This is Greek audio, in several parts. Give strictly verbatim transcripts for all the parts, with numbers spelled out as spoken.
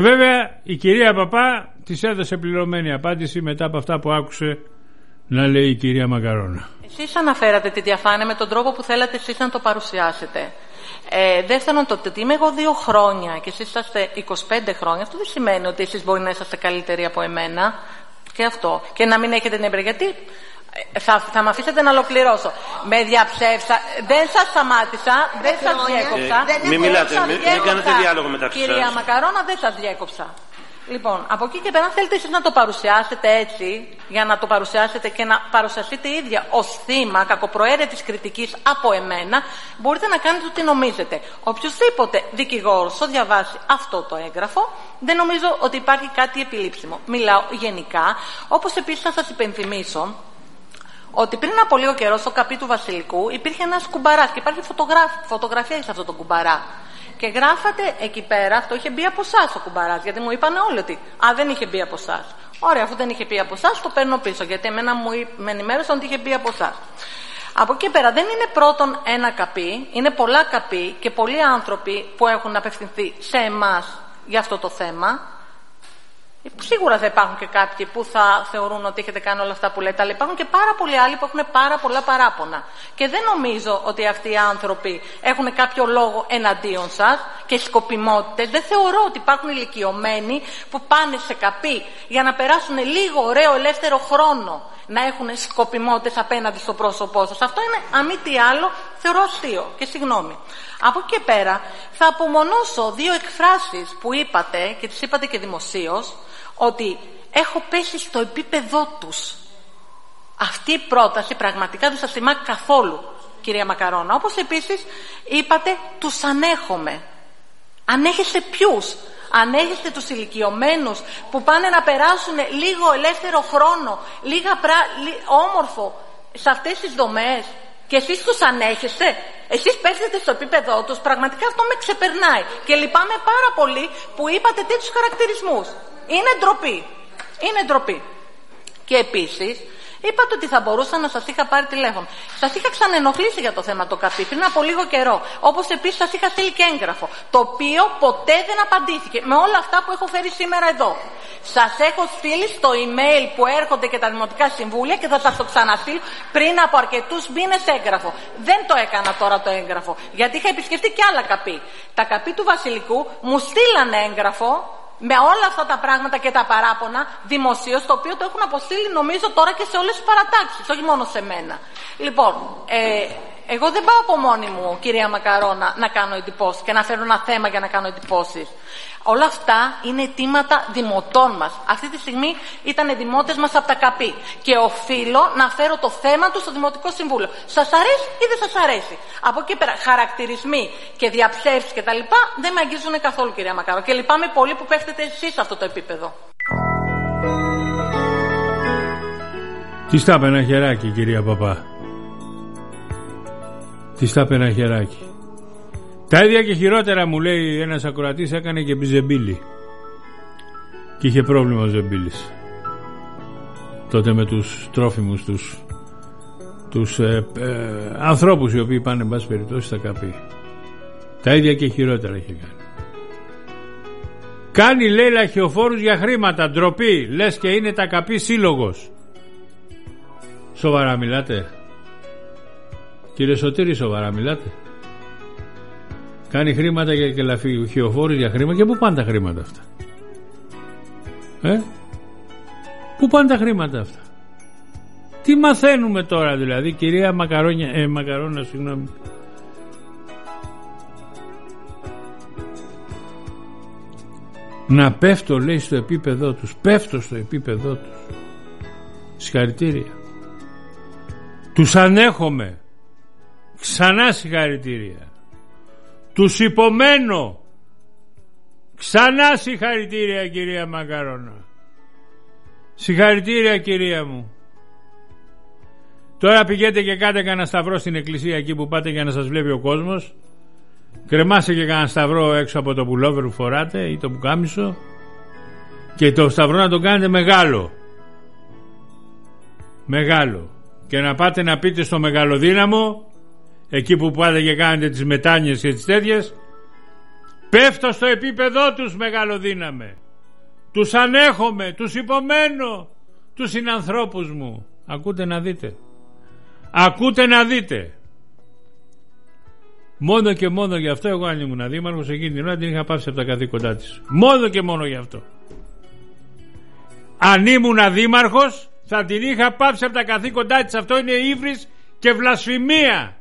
Βέβαια η κυρία Παπά της έδωσε πληρωμένη απάντηση μετά από αυτά που άκουσε να λέει η κυρία Μακαρώνα. Εσείς αναφέρατε τη διαφάνεια με τον τρόπο που θέλατε εσείς να το παρουσιάσετε. Ε, δεύτερον, το ότι είμαι εγώ δύο χρόνια και εσείς είσαστε είκοσι πέντε χρόνια, αυτό δεν σημαίνει ότι εσείς μπορεί να είσαστε καλύτεροι από εμένα. Και αυτό. Και να μην έχετε την εμπειρία. Γιατί θα, θα με αφήσετε να ολοκληρώσω. Με διαψεύσα. Δεν σας σταμάτησα, δεν σας διέκοψα. Ε, μην μιλάτε, μην, μην κάνετε διάλογο μεταξύ σας. Κυρία Μακαρώνα, δεν σας διέκοψα. Λοιπόν, από εκεί και πέρα, αν θέλετε εσείς να το παρουσιάσετε έτσι, για να το παρουσιάσετε και να παρουσιαστείτε ίδια ως θύμα κακοπροαίρετης κριτικής από εμένα, μπορείτε να κάνετε ό,τι νομίζετε. Οποιοσδήποτε δικηγόρος θα διαβάσει αυτό το έγγραφο, δεν νομίζω ότι υπάρχει κάτι επιλήψιμο. Μιλάω γενικά, όπως επίσης θα σας υπενθυμίσω ότι πριν από λίγο καιρό στο καπί του Βασιλικού υπήρχε ένας κουμπαράς και υπάρχει φωτογραφ... φωτογραφία σε αυτό το κουμπαρά. Και γράφατε εκεί πέρα, αυτό είχε μπει από εσάς ο κουμπαράς, γιατί μου είπαν όλοι ότι α, δεν είχε μπει από εσάς. Ωραία, αφού δεν είχε μπει από εσάς, το παίρνω πίσω, γιατί εμένα μου με ενημέρωσαν ότι είχε μπει από εσάς. Από εκεί πέρα δεν είναι πρώτον ένα καπί, είναι πολλά καπί και πολλοί άνθρωποι που έχουν απευθυνθεί σε εμάς για αυτό το θέμα. Σίγουρα θα υπάρχουν και κάποιοι που θα θεωρούν ότι έχετε κάνει όλα αυτά που λέτε, αλλά υπάρχουν και πάρα πολλοί άλλοι που έχουν πάρα πολλά παράπονα. Και δεν νομίζω ότι αυτοί οι άνθρωποι έχουν κάποιο λόγο εναντίον σας και σκοπιμότητες. Δεν θεωρώ ότι υπάρχουν ηλικιωμένοι που πάνε σε καπί για να περάσουν λίγο ωραίο ελεύθερο χρόνο, να έχουν σκοπιμότητες απέναντι στο πρόσωπό σας. Αυτό είναι, αν μη τι άλλο, θεωρώ αστείο και συγγνώμη. Από εκεί και πέρα θα απομονώσω δύο εκφράσεις που είπατε και τις είπατε και δημοσίως, ότι έχω πέσει στο επίπεδό τους. Αυτή η πρόταση πραγματικά δεν σας θυμά καθόλου, κυρία Μακαρώνα. Όπως επίσης είπατε, τους ανέχομαι. Ανέχεστε ποιους? Ανέχεστε τους ηλικιωμένους που πάνε να περάσουν λίγο ελεύθερο χρόνο, λίγα πρά, λί, όμορφο σε αυτές τις δομές, και εσείς τους ανέχεστε? Εσείς πέφτετε στο επίπεδό τους? Πραγματικά αυτό με ξεπερνάει και λυπάμαι πάρα πολύ που είπατε τέτοιους χαρακτηρισμούς. Είναι ντροπή. Είναι ντροπή. Και επίσης είπατε ότι θα μπορούσα να σας είχα πάρει τηλέφωνο. Σας είχα ξανενοχλήσει για το θέμα το καπί πριν από λίγο καιρό. Όπως επίσης σας είχα στείλει και έγγραφο, το οποίο ποτέ δεν απαντήθηκε με όλα αυτά που έχω φέρει σήμερα εδώ. Σας έχω στείλει στο email που έρχονται και τα δημοτικά συμβούλια και θα σας το ξαναστείλω πριν από αρκετούς μήνες έγγραφο. Δεν το έκανα τώρα το έγγραφο, γιατί είχα επισκεφτεί και άλλα καπί. Τα καπί του Βασιλικού μου στείλανε έγγραφο με όλα αυτά τα πράγματα και τα παράπονα δημοσίως, το οποίο το έχουν αποστείλει νομίζω τώρα και σε όλες τις παρατάξεις, όχι μόνο σε μένα. Λοιπόν, ε, εγώ δεν πάω από μόνη μου, κυρία Μακαρώνα, να κάνω εντυπώσεις και να φέρω ένα θέμα για να κάνω εντυπώσεις. Όλα αυτά είναι αιτήματα δημοτών μας. Αυτή τη στιγμή ήταν δημότες μας από τα καπί. Και οφείλω να φέρω το θέμα του στο Δημοτικό Συμβούλιο. Σας αρέσει ή δεν σας αρέσει? Από εκεί πέρα, χαρακτηρισμοί και διαψεύσεις κτλ. Δεν με αγγίζουν καθόλου, κυρία Μακαρό. Και λυπάμαι πολύ που πέφτετε εσείς σε αυτό το επίπεδο. Τι στα είπε ένα χεράκι, κυρία Παπά? Τι στα είπε ένα χεράκι? Τα ίδια και χειρότερα, μου λέει ένας ακροατής, έκανε και Ζεμπίλη. Και είχε πρόβλημα ο Ζεμπίλης τότε με τους τρόφιμους, τους, τους ε, ε, ανθρώπους οι οποίοι πάνε εν πάση περιπτώσει στα καπί. Τα ίδια και χειρότερα είχε κάνει. Κάνει, λέει, λαχιοφόρους για χρήματα, ντροπή. Λες και είναι τα καπί σύλλογος. Σοβαρά μιλάτε? Κύριε Σωτήρη, σοβαρά μιλάτε? Κάνει χρήματα και, και λαχιοφόρους για χρήματα. Και πού πάνε τα χρήματα αυτά? Ε? Πού πάνε τα χρήματα αυτά? Τι μαθαίνουμε τώρα δηλαδή, κυρία Μακαρόνια, ε, Μακαρόνα, συγγνώμη? Να πέφτω, λέει, στο επίπεδό τους. Πέφτω στο επίπεδό τους. Συγχαρητήρια. Τους ανέχομαι. Ξανά συγχαρητήρια. Τους υπομένω. Ξανά συγχαρητήρια, κυρία Μακαρόνα. Συγχαρητήρια, κυρία μου. Τώρα πηγαίνετε και κάντε κανένα σταυρό στην εκκλησία εκεί που πάτε για να σας βλέπει ο κόσμος. Κρεμάστε και κανένα σταυρό έξω από το πουλόβερ που φοράτε ή το πουκάμισο. Και το σταυρό να τον κάνετε μεγάλο. Μεγάλο. Και να πάτε να πείτε στο Μεγαλοδύναμο, εκεί που πάτε και κάνετε τις μετάνοιες και τις τέτοιες, Πέφτω στο επίπεδό τους, μεγαλοδύναμε. Τους ανέχομαι, τους υπομένω, τους συνανθρώπους μου. Ακούτε να δείτε. Ακούτε να δείτε. Μόνο και μόνο γι' αυτό εγώ, αν ήμουν δήμαρχος, εκείνη την ώρα την είχα πάψει από τα καθήκοντά της. Μόνο και μόνο γι' αυτό. Αν ήμουν δήμαρχος, θα την είχα πάψει από τα καθήκοντά της. Αυτό είναι ύβρις και βλασφημία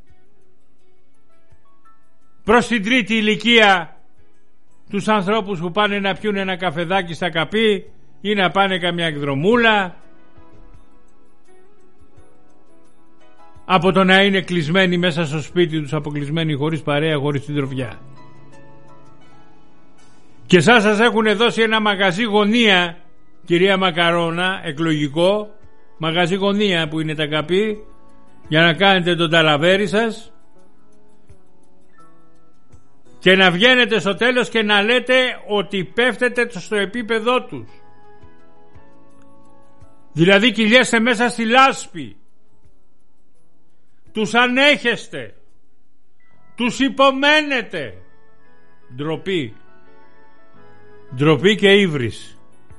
προς την τρίτη ηλικία, τους ανθρώπους που πάνε να πιούν ένα καφεδάκι στα καπί ή να πάνε καμιά εκδρομούλα, από το να είναι κλεισμένοι μέσα στο σπίτι τους, αποκλεισμένοι, χωρίς παρέα, χωρίς συντροφιά. Και σας σας έχουν δώσει ένα μαγαζί γωνία, κυρία Μακαρώνα, εκλογικό μαγαζί γωνία που είναι τα καπί, για να κάνετε τον ταλαβέρι σας και να βγαίνετε στο τέλος και να λέτε ότι πέφτετε στο επίπεδό τους. Δηλαδή κυλιέστε μέσα στη λάσπη, τους ανέχεστε, τους υπομένετε. Ντροπή. Ντροπή και ύβρις.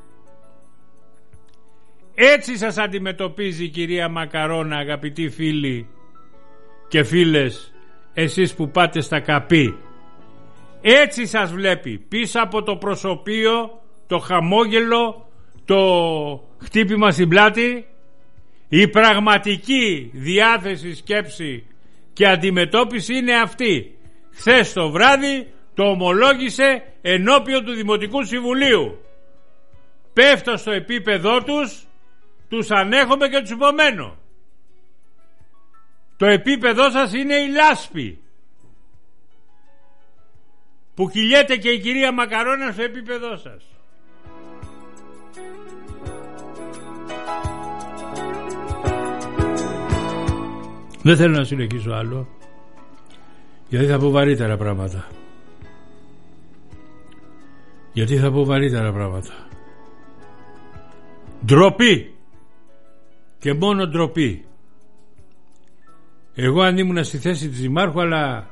Έτσι σας αντιμετωπίζει η κυρία Μακαρώνα, αγαπητοί φίλοι και φίλες, εσείς που πάτε στα καπί. Έτσι σας βλέπει, πίσω από το προσωπείο, το χαμόγελο, το χτύπημα στην πλάτη, η πραγματική διάθεση, σκέψη και αντιμετώπιση είναι αυτή. Χθες το βράδυ το ομολόγησε ενώπιον του Δημοτικού Συμβουλίου. Πέφτω στο επίπεδό τους, τους ανέχομαι και τους υπομένω. Το επίπεδό σας είναι η λάσπη που κυλιέται και η κυρία Μακαρώνα στο επίπεδό σας. Δεν θέλω να συνεχίσω άλλο, γιατί θα πω βαρύτερα πράγματα. Γιατί θα πω βαρύτερα πράγματα. Ντροπή. Και μόνο ντροπή. Εγώ αν ήμουν στη θέση της Δημάρχου, αλλά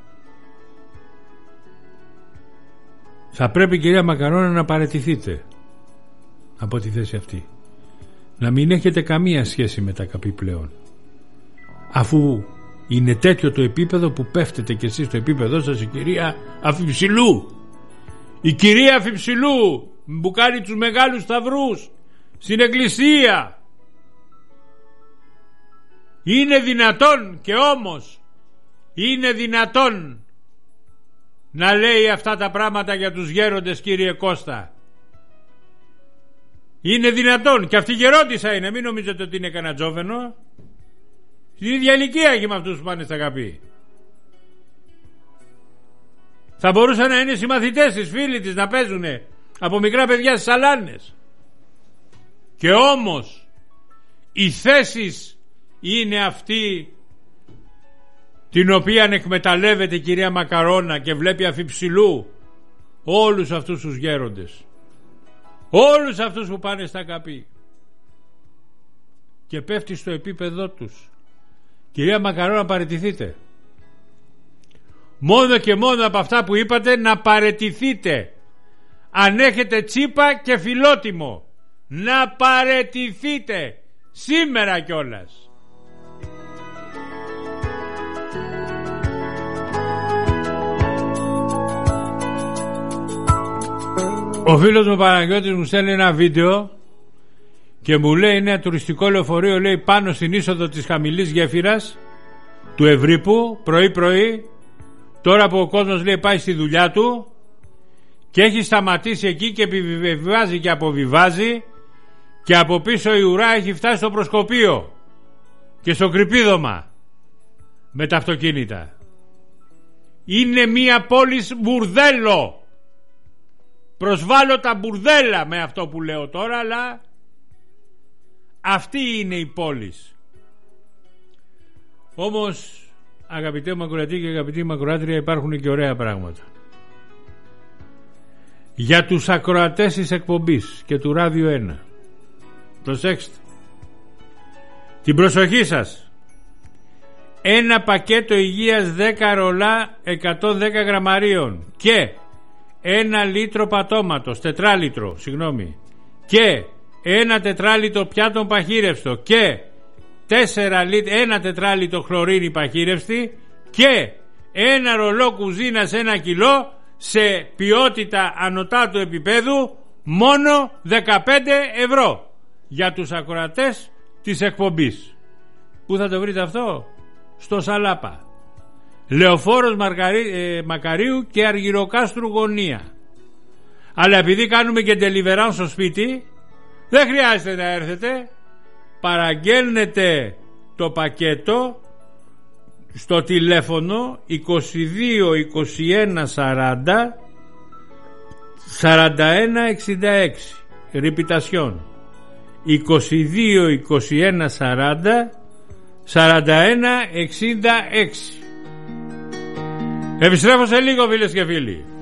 θα πρέπει, κυρία Μακαρώνα, να παραιτηθείτε από τη θέση αυτή. Να μην έχετε καμία σχέση με τα καπί πλέον, αφού είναι τέτοιο το επίπεδο που πέφτετε κι εσείς στο επίπεδό σας, η κυρία Αφιψηλού. Η κυρία Αφιψηλού που κάνει τους μεγάλους σταυρούς στην εκκλησία. Είναι δυνατόν, και όμως είναι δυνατόν να λέει αυτά τα πράγματα για τους γέροντες, κύριε Κώστα? Είναι δυνατόν? Και αυτή γερόντισσα είναι, μην νομίζετε ότι είναι κανένα τζόβενο. Στην ίδια ηλικία έχει με αυτούς που πάνε στα καπί. Θα μπορούσαν να είναι συμμαθητές της, φίλοι της, να παίζουνε από μικρά παιδιά στις σαλάνες. Και όμως οι θέσεις είναι αυτή την οποία εκμεταλλεύεται η κυρία Μακαρώνα και βλέπει αφιψηλού όλους αυτούς τους γέροντες, όλους αυτούς που πάνε στα καπί, και πέφτει στο επίπεδό τους. Κυρία Μακαρώνα, παραιτηθείτε. Μόνο και μόνο από αυτά που είπατε να παραιτηθείτε. Αν έχετε τσίπα και φιλότιμο, να παραιτηθείτε σήμερα κιόλας. Ο φίλος μου Παναγιώτης μου στέλνει ένα βίντεο και μου λέει, είναι ένα τουριστικό λεωφορείο, λέει, πάνω στην είσοδο της χαμηλής γέφυρας του Ευρύπου, πρωί πρωί, τώρα που ο κόσμος, λέει, πάει στη δουλειά του, και έχει σταματήσει εκεί και επιβιβάζει και αποβιβάζει, και από πίσω η ουρά έχει φτάσει στο προσκοπείο και στο κρυπίδωμα με τα αυτοκίνητα. Είναι μία πόλη μπουρδέλο. Προσβάλλω τα μπουρδέλα με αυτό που λέω τώρα, αλλά αυτή είναι η πόλη. Όμως, αγαπητέ Μακουρατή και αγαπητή Μακουράτρια, υπάρχουν και ωραία πράγματα. Για τους ακροατές της εκπομπής και του Ράδιο ένα, προσέξτε την προσοχή σας. Ένα πακέτο υγείας δέκα ρολά εκατόν δέκα γραμμαρίων και ένα λίτρο πατώματος, τετράλιτρο, συγγνώμη, και ένα τετράλιτρο πιάτων παχύρευστο και τέσσερα λίτρα, ένα τετράλιτρο χλωρίνη παχύρευστη και ένα ρολό κουζίνας ένα κιλό σε ποιότητα ανωτάτου επίπεδου, μόνο δεκαπέντε ευρώ για τους ακροατές της εκπομπής. Πού θα το βρείτε αυτό? Στο Σαλάπα, Λεωφόρος Μαρκαρί, ε, Μακαρίου και Αργυροκάστρου γωνία. Αλλά επειδή κάνουμε και deliverance στο σπίτι, δεν χρειάζεται να έρθετε. Παραγγέλνετε το πακέτο στο τηλέφωνο είκοσι δύο είκοσι ένα σαράντα σαράντα ένα εξήντα έξι. Ρεπιτασιόν είκοσι δύο είκοσι ένα σαράντα σαράντα ένα εξήντα έξι. Επιστρέφω σε λίγο, φίλες και φίλοι.